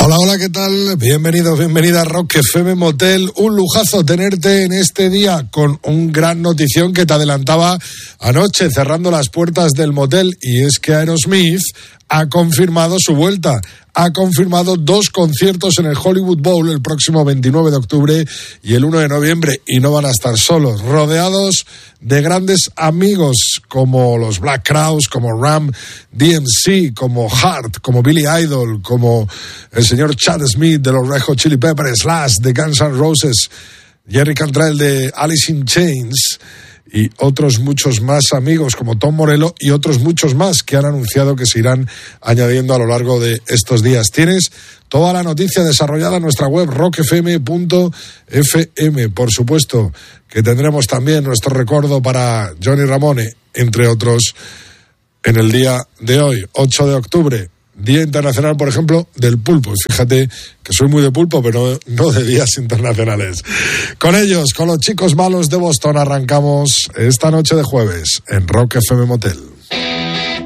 Hola, hola, ¿qué tal? Bienvenidos, bienvenida a Rock FM Motel. Un lujazo tenerte en este día con un gran notición que te adelantaba anoche cerrando las puertas del motel, y es que Aerosmith ha confirmado su vuelta. Ha confirmado 2 conciertos en el Hollywood Bowl el próximo 29 de octubre y el 1 de noviembre, y no van a estar solos, rodeados de grandes amigos como los Black Crowes, como Ram DMC, como Heart, como Billy Idol, como el señor Chad Smith de los Red Hot Chili Peppers, Slash de Guns N' Roses, Jerry Cantrell de Alice in Chains, y otros muchos más amigos como Tom Morello y otros muchos más que han anunciado que se irán añadiendo a lo largo de estos días. Tienes toda la noticia desarrollada en nuestra web rockfm.fm. Por supuesto que tendremos también nuestro recuerdo para Johnny Ramone, entre otros, en el día de hoy, 8 de octubre. Día Internacional, por ejemplo, del Pulpo. Fíjate que soy muy de pulpo, pero no de días internacionales. Con ellos, con los Chicos Malos de Boston, arrancamos esta noche de jueves en Rock FM Motel.